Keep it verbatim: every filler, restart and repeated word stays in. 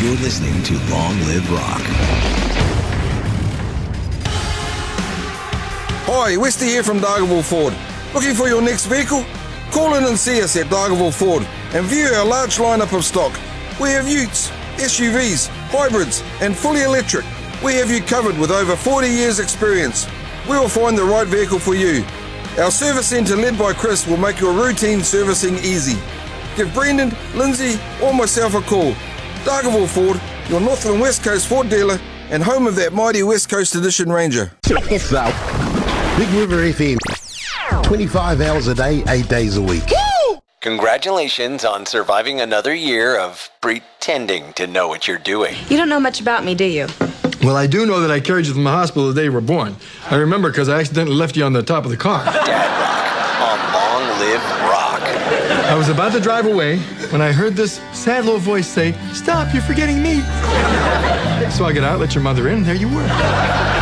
You're listening to Long Live Rock. Hi, Westy here from Dargaville Ford. Looking for your next vehicle? Call in and see us at Dargaville Ford and view our large lineup of stock. We have utes, S U Vs, hybrids and fully electric. We have you covered with over forty years experience. We will find the right vehicle for you. Our service centre led by Chris will make your routine servicing easy. Give Brendan, Lindsay or myself a call. Dargaville Ford, your North and West Coast Ford dealer and home of that mighty West Coast Edition Ranger. Check this out. Big River F M. twenty-five hours a day, eight days a week. Woo! Congratulations on surviving another year of pretending to know what you're doing. You don't know much about me, do you? Well, I do know that I carried you from the hospital the day you were born. I remember because I accidentally left you on the top of the car. Dad Rock on Long Live Rock. I was about to drive away when I heard this sad little voice say, "Stop, you're forgetting me." So I got out, let your mother in, and there you were.